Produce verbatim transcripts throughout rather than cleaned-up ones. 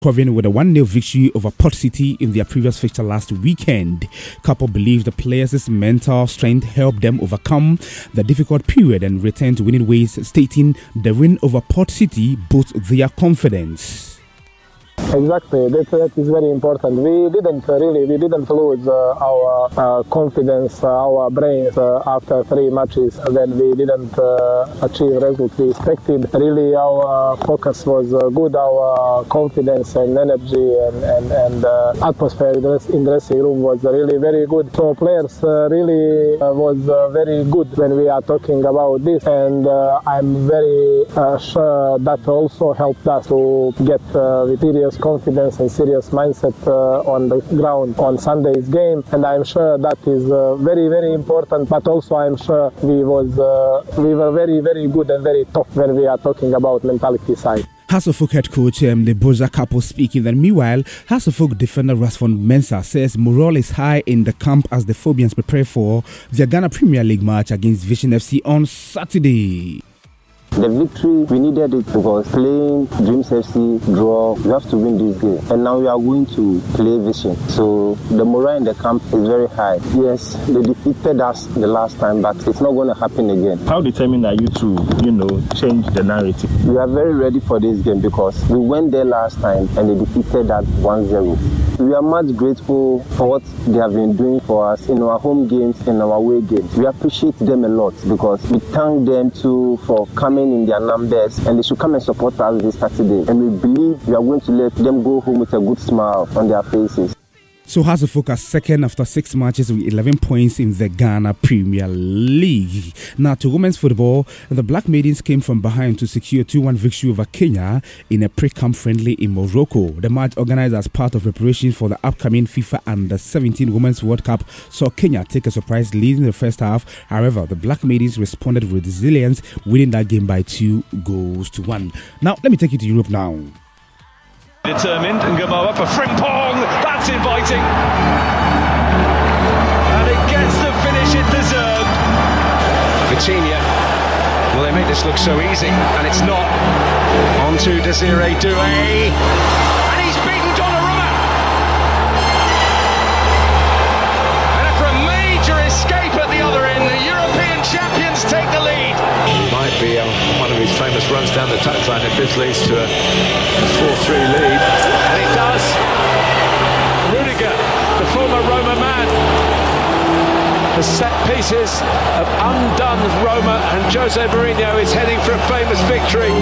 Covering with a one nil victory over Port City in their previous fixture last weekend. Couple believe the players' mental strength helped them overcome the difficult period and return to winning ways, stating the win over Port City boosts their confidence. Exactly, that, that is very important. We didn't really, we didn't lose uh, our uh, confidence, uh, our brains uh, after three matches when we didn't uh, achieve results we expected. Really, our focus was uh, good, our confidence and energy and, and, and uh, atmosphere in the dressing room was really very good. So players uh, really uh, was uh, very good when we are talking about this, and uh, I'm very uh, sure that also helped us to get uh, with serious confidence and serious mindset uh, on the ground on Sunday's game, and I'm sure that is uh, very very important. But also I'm sure we was uh, we were very very good and very tough when we are talking about mentality side. Haselhoff head coach um, the Boza couple speaking. Then meanwhile, Haselhoff defender Rasfon Mensah says morale is high in the camp as the Phobians prepare for their Ghana Premier League match against Vision F C on Saturday. The victory, we needed it because playing Dreams F C draw, we have to win this game. And now we are going to play Vision. So the morale in the camp is very high. Yes, they defeated us the last time, but it's not going to happen again. How determined are you to, you know, change the narrative? We are very ready for this game because we went there last time and they defeated us one zero. We are much grateful for what they have been doing for us in our home games and our away games. We appreciate them a lot because we thank them too for coming in their numbers, and they should come and support us this Saturday. And we believe we are going to let them go home with a good smile on their faces. So Haselhoff second after six matches with eleven points in the Ghana Premier League. Now to women's football, the Black Maidens came from behind to secure two one victory over Kenya in a pre-camp friendly in Morocco. The match, organized as part of preparation for the upcoming FIFA Under seventeen Women's World Cup, saw Kenya take a surprise lead in the first half. However, the Black Maidens responded with resilience, winning that game by two goals to one. Now, let me take you to Europe now. Determined and Gamoa for Frimpong, that's inviting, and it gets the finish it deserved. Vitinha, well, they make this look so easy, and it's not. On to Desiree Doué, and he's beaten Donnarumma, and after a major escape at the other end, the European champions take the lead. Might be uh, one of his famous runs down the touchline if this leads to a four three lead. And it does. Rudiger, the former Roma man. The set pieces have undone Roma, and Jose Mourinho is heading for a famous victory.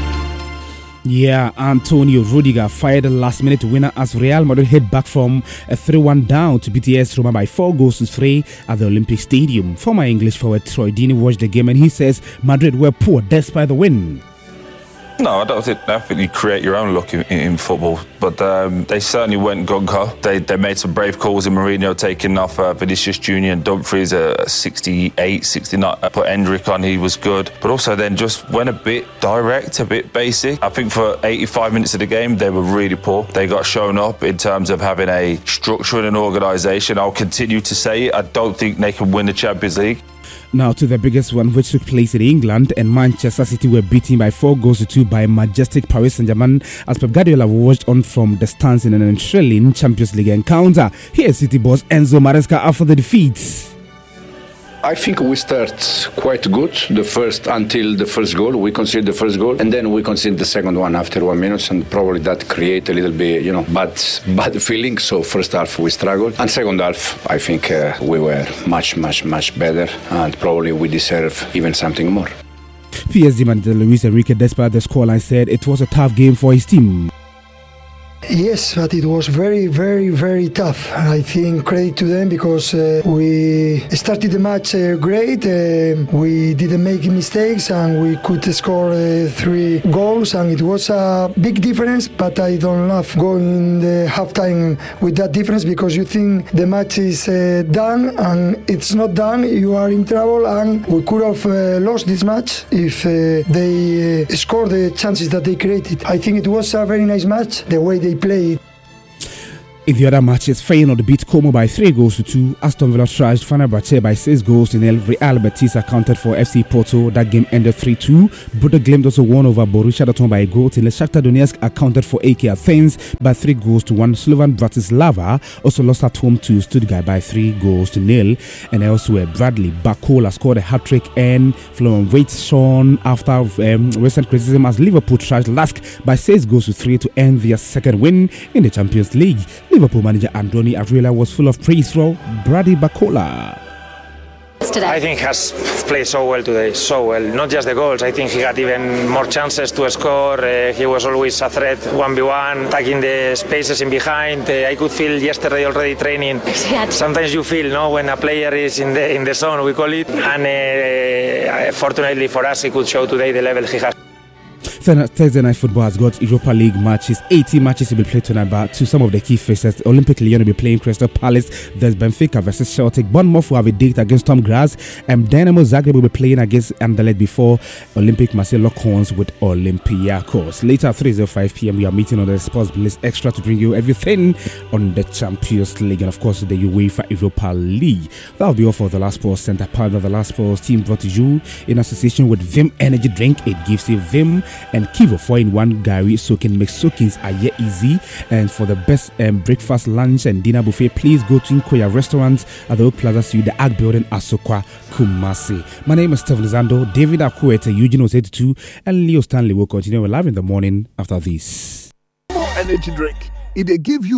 Yeah, Antonio Rudiger fired the last minute winner as Real Madrid head back from a three one down to beat A S Roma by four goals to three at the Olympic Stadium. Former English forward Troy Deeney watched the game and he says Madrid were poor despite the win. No, I don't think, I think you create your own luck in, in football, but um, they certainly went gung-ho. They they made some brave calls in Mourinho taking off uh, Vinicius Junior and Dumfries at sixty-eight, sixty-nine. I put Hendrick on, he was good, but also then just went a bit direct, a bit basic. I think for eighty-five minutes of the game, they were really poor. They got shown up in terms of having a structure and an organisation. I'll continue to say it. I don't think they can win the Champions League. Now to the biggest one, which took place in England, and Manchester City were beaten by four goals to two by majestic Paris Saint-Germain as Pep Guardiola watched on from the stands in an thrilling Champions League encounter. Here's City boss Enzo Maresca after the defeat. I think we start quite good, the first until the first goal. We concede the first goal, and then we concede the second one after one minute, and probably that create a little bit, you know, bad, bad feeling. So first half we struggled, and second half I think uh, we were much, much, much better, and probably we deserve even something more. P S G manager Luis Enrique, despite the scoreline, said it was a tough game for his team. Yes, but it was very, very, very tough. I think credit to them because uh, we started the match uh, great. Uh, we didn't make mistakes and we could score uh, three goals, and it was a big difference. But I don't love going in the halftime with that difference because you think the match is uh, done and it's not done. You are in trouble, and we could have uh, lost this match if uh, they uh, scored the chances that they created. I think it was a very nice match. The way they played. In the other matches, Feyenoord beat Como by three goals to two. Aston Villa trashed Fenerbahce by six goals to nil. Real Betis accounted for F C Porto. That game ended three two. Bodo Glimt also won over Borussia Dortmund by a goal to nil. Shakhtar Donetsk accounted for A K Athens by three goals to one. Slovan Bratislava also lost at home to Stuttgart by three goals to nil. And elsewhere, Bradley Barcola scored a hat-trick and Florian Wirtz shone after um, recent criticism as Liverpool trashed Lask by six goals to three to end their second win in the Champions League. Liverpool manager Andoni Iraola was full of praise for Bradley Barcola. I think he has played so well today, so well. Not just the goals, I think he got even more chances to score. Uh, he was always a threat, one v one, attacking the spaces in behind. Uh, I could feel yesterday already training. Sometimes you feel, no, when a player is in the in the zone, we call it. And uh, fortunately for us, he could show today the level he has. Thursday night football has got Europa League matches. eighty matches to be played tonight, but to some of the key faces. Olympic Lyon will be playing Crystal Palace. There's Benfica versus Celtic. Bournemouth will have a date against Tom Graz. And Dynamo Zagreb will be playing against Anderlecht before Olympic Marseille lock horns with Olympiacos. Later at three oh five p.m. we are meeting on the Sports Bliss Extra to bring you everything on the Champions League and of course the UEFA Europa League. That will be all for the Last Sports Center. Part of the Last Sports team brought to you in association with Vim Energy Drink. It gives you Vim and Kivo four in one Gary soaking mix soakings are yet easy. And for the best um, breakfast, lunch and dinner buffet, please go to Nkoya Restaurant at the Oak Plaza Suite, the Ag Building, Asokwa, Kumasi. My name is Stephen Zando. David Akwete, Eugene was eighty-two, and Leo Stanley will continue live in the morning after this. Energy drink. It give you